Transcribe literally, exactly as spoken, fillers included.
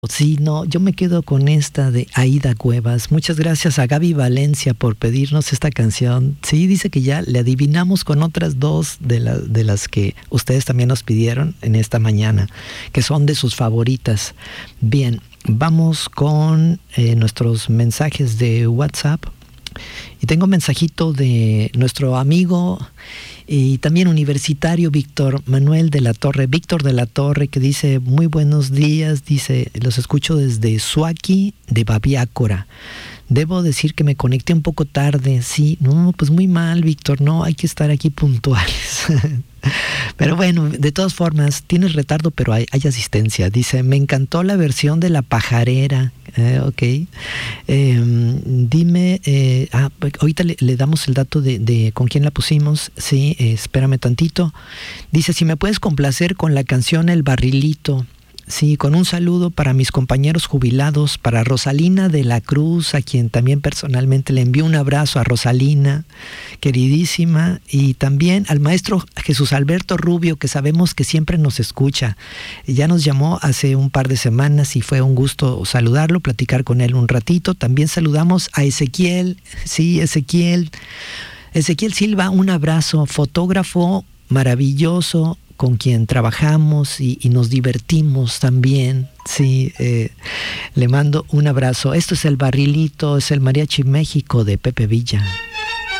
Sí, no, yo me quedo con esta de Aida Cuevas. Muchas gracias a Gaby Valencia por pedirnos esta canción. Sí, dice que ya le adivinamos con otras dos de, la, de las que ustedes también nos pidieron en esta mañana, que son de sus favoritas. Bien, vamos con eh, nuestros mensajes de WhatsApp. Y tengo un mensajito de nuestro amigo y también universitario Víctor Manuel de la Torre, Víctor de la Torre, que dice: muy buenos días, dice, los escucho desde Suaki de Babiácora. Debo decir que me conecté un poco tarde. Sí, no, pues muy mal, Víctor, no, hay que estar aquí puntuales. Pero bueno, de todas formas, tienes retardo, pero hay, hay asistencia. Dice: me encantó la versión de La Pajarera. Eh, ok. Eh, dime, eh, ah, ahorita le, le damos el dato de, de con quién la pusimos. Sí, eh, espérame tantito. Dice: si me puedes complacer con la canción El Barrilito. Sí, con un saludo para mis compañeros jubilados, para Rosalina de la Cruz, a quien también personalmente le envío un abrazo a Rosalina, queridísima, y también al maestro Jesús Alberto Rubio, que sabemos que siempre nos escucha. Ya nos llamó hace un par de semanas y fue un gusto saludarlo, platicar con él un ratito. También saludamos a Ezequiel, sí, Ezequiel, Ezequiel Silva, un abrazo, fotógrafo maravilloso, con quien trabajamos y, y nos divertimos también. Sí, eh, le mando un abrazo. Esto es El Barrilito, es el Mariachi México de Pepe Villa.